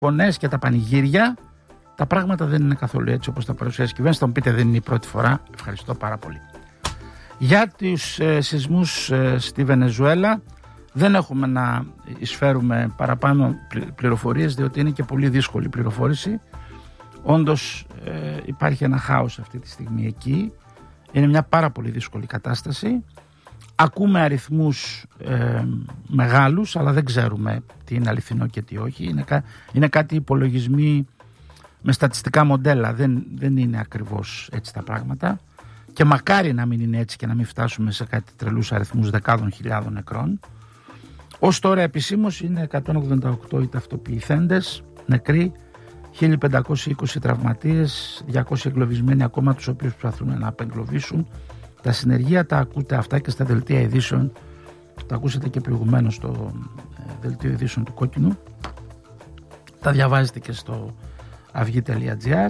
φωνές και τα πανηγύρια, τα πράγματα δεν είναι καθόλου έτσι όπως τα παρουσιάζει η κυβέρνηση. Θα μου πείτε, δεν είναι η πρώτη φορά. Ευχαριστώ πάρα πολύ. Για τους σεισμούς στη Βενεζουέλα δεν έχουμε να εισφέρουμε παραπάνω πληροφορίες, διότι είναι και πολύ δύσκολη πληροφόρηση. Όντως υπάρχει ένα χάος αυτή τη στιγμή εκεί. Είναι μια πάρα πολύ δύσκολη κατάσταση. Ακούμε αριθμούς μεγάλους, αλλά δεν ξέρουμε τι είναι αληθινό και τι όχι. Είναι κάτι υπολογισμοί με στατιστικά μοντέλα. Δεν είναι ακριβώς έτσι τα πράγματα. Και μακάρι να μην είναι έτσι και να μην φτάσουμε σε κάτι τρελούς αριθμούς δεκάδων χιλιάδων νεκρών. Ως τώρα επισήμως είναι 188 οι ταυτοποιηθέντες νεκροί, 1520 τραυματίες, 200 εγκλωβισμένοι ακόμα, τους οποίους προσπαθούν να απεγκλωβίσουν. Τα συνεργεία τα ακούτε αυτά και στα δελτία ειδήσεων. Τα ακούσατε και προηγουμένως στο δελτίο ειδήσεων του Κόκκινου. Τα διαβάζετε και στο avygi.gr.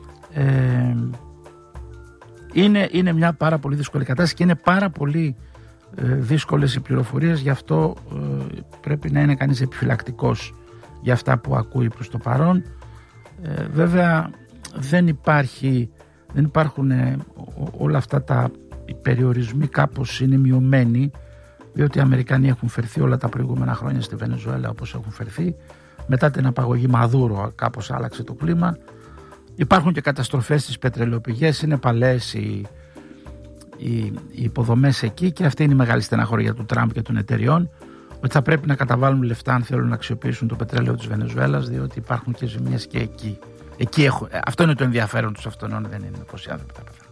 Είναι μια πάρα πολύ δύσκολη κατάσταση και είναι πάρα πολύ δύσκολες οι πληροφορίες, γι' αυτό πρέπει να είναι κανείς επιφυλακτικός για αυτά που ακούει προς το παρόν. Βέβαια δεν υπάρχουν όλα αυτά οι περιορισμοί, κάπως είναι μειωμένοι, διότι οι Αμερικανοί έχουν φερθεί όλα τα προηγούμενα χρόνια στη Βενεζουέλα όπως έχουν φερθεί. Μετά την απαγωγή Μαδούρο κάπως άλλαξε το κλίμα. Υπάρχουν και καταστροφές στις πετρελαιοπηγές, είναι παλαιές οι υποδομές εκεί, και αυτή είναι η μεγάλη στεναχώρια του Τραμπ και των εταιριών, ότι θα πρέπει να καταβάλουν λεφτά αν θέλουν να αξιοποιήσουν το πετρέλαιο της Βενεζουέλας, διότι υπάρχουν και ζημίες και εκεί. Αυτό είναι το ενδιαφέρον τους αυτών, δεν είναι πως οι άνθρωποι θα πεθάνουν.